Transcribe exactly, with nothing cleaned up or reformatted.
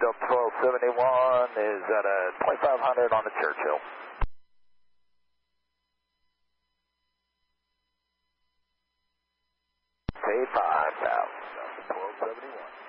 Delta twelve seventy-one is at a twenty-five hundred on the Churchill. K five thousand, Delta twelve seventy-one.